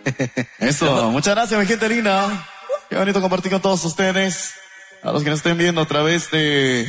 Eso, muchas gracias, mi gente linda. Qué bonito compartir con todos ustedes. A los que nos estén viendo a través de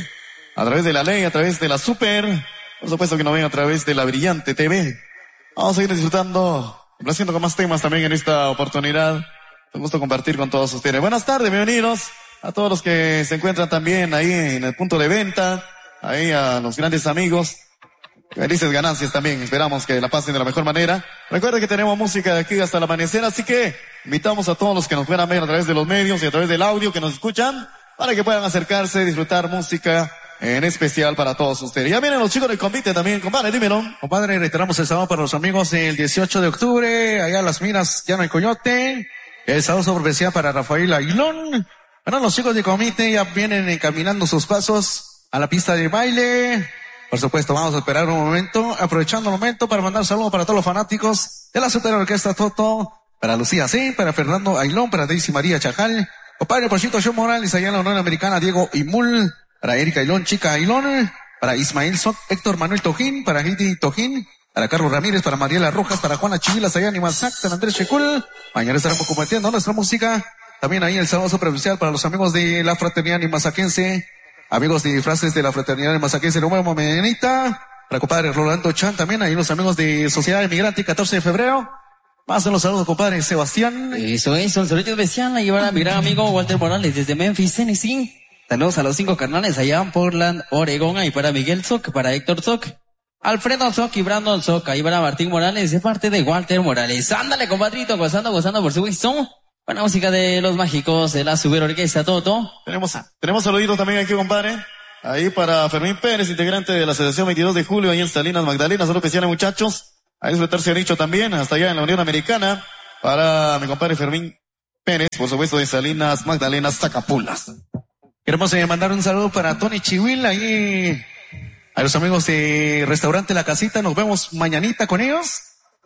la ley, a través de la Super. Por supuesto que nos ven a través de la Brillante TV. Vamos a seguir disfrutando, complaciendo con más temas también en esta oportunidad. Un gusto compartir con todos ustedes. Buenas tardes, bienvenidos a todos los que se encuentran también ahí en el punto de venta, ahí a los grandes amigos. Felices ganancias también, esperamos que la pasen de la mejor manera. Recuerden que tenemos música de aquí hasta el amanecer, así que invitamos a todos los que nos puedan ver a través de los medios y a través del audio que nos escuchan, para que puedan acercarse, disfrutar música en especial para todos ustedes. Ya vienen los chicos del convite también, compadre, dímelo. Compadre, reiteramos el sábado para los amigos el 18 de octubre, allá en Las Minas, Llano y Coyote. El sábado sorpresiva para Rafael Aguilón. Bueno, los chicos de comité ya vienen encaminando sus pasos a la pista de baile. Por supuesto, vamos a esperar un momento, aprovechando el momento para mandar saludos para todos los fanáticos de la Super Orquesta Toto, para Lucía C, para Fernando Ailón, para Daisy María Chajal, compadre Pochito Show Morales, allá en la Unión Americana, Diego Imul, para Erika Ailón, Chica Ailón, para Ismael Soc, Héctor Manuel Tojín, para Heidi Tojín, para Carlos Ramírez, para Mariela Rojas, para Juana Chivilas, allá en Imazac, San Andrés Checul. Mañana estaremos compartiendo nuestra música. También ahí el sábado superficial para los amigos de la Fraternidad Nimazaquense, amigos de disfraces de la Fraternidad Nimazaquense, Nuevo Menita, para compadre Rolando Chan, también ahí los amigos de Sociedad Inmigrante, 14 de febrero. Más los saludos, compadre Sebastián. Eso, un saludo especial a llevar a mi gran amigo Walter Morales desde Memphis, Tennessee. Saludos a los 5 carnales allá en Portland, Oregón, ahí para Miguel Soc, para Héctor Soc, Alfredo Soc y Brandon Soc, ahí para Martín Morales, de parte de Walter Morales. Ándale, compadrito, gozando por supuesto. Buena música de los mágicos de la Super Orquesta Toto. Tenemos saluditos también aquí, compadre. Ahí para Fermín Pérez, integrante de la Asociación 22 de Julio, ahí en Salinas, Magdalena. Saludos especiales, muchachos. Ahí disfrutarse ha dicho también, hasta allá en la Unión Americana. Para mi compadre Fermín Pérez, por supuesto, de Salinas, Magdalena, Zacapulas. Queremos mandar un saludo para Tony Chihuil, ahí a los amigos de Restaurante La Casita. Nos vemos mañanita con ellos.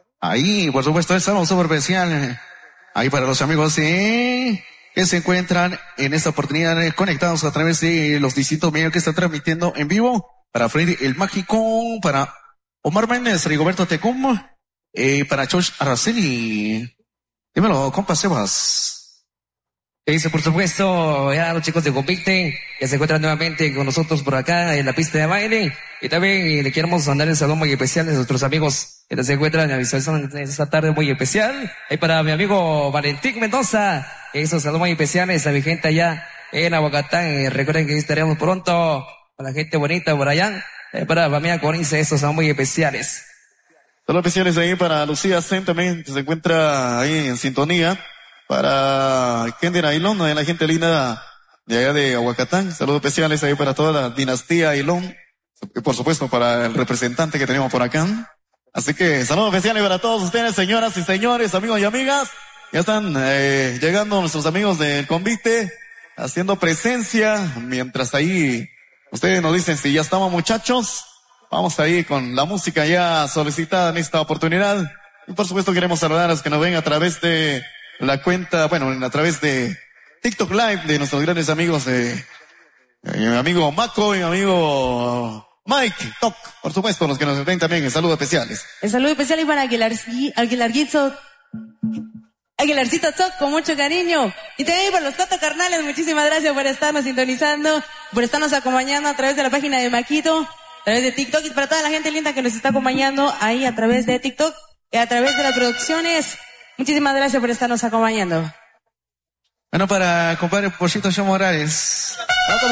Ahí, por supuesto, el sábado súper especial. Ahí para los amigos que se encuentran en esta oportunidad conectados a través de los distintos medios que están transmitiendo en vivo. Para Freddy el Mágico, para Omar Méndez, Rigoberto Tecum, para Josh Araceli. Dímelo, compa Sebas. Dice, por supuesto, ya los chicos de Convicte que se encuentran nuevamente con nosotros por acá en la pista de baile. Y también le queremos mandar un saludo muy especial a nuestros amigos que se encuentran en esta tarde muy especial. Y para mi amigo Valentín Mendoza, esos saludos muy especiales a mi gente allá en Aguacatán. Recuerden que estaremos pronto con la gente bonita por allá. Para la familia Corince, esos son muy especiales. Saludos especiales ahí para Lucía Sen también, que se encuentra ahí en sintonía. Para Kender Ailón, la gente linda de allá de Aguacatán. Saludos especiales ahí para toda la dinastía Ailón. Y por supuesto para el representante que tenemos por acá. Así que saludos especiales para todos ustedes, señoras y señores, amigos y amigas. Ya están llegando nuestros amigos del convite, haciendo presencia. Mientras ahí ustedes nos dicen si ya estamos, muchachos. Vamos ahí con la música ya solicitada en esta oportunidad. Y por supuesto queremos saludar a los que nos ven a través de la cuenta, bueno, a través de TikTok Live de nuestros grandes amigos mi amigo Maco y mi amigo Mike Toc, por supuesto, los que nos ven también en saludos especiales. El saludo especial es para Aguilarcito Toc, con mucho cariño. Y también para los Toto Carnales, muchísimas gracias por estarnos sintonizando, por estarnos acompañando a través de la página de Maquito, a través de TikTok, y para toda la gente linda que nos está acompañando ahí a través de TikTok y a través de las producciones. Muchísimas gracias por estarnos acompañando. Bueno, para compadre Pochito Show Morales.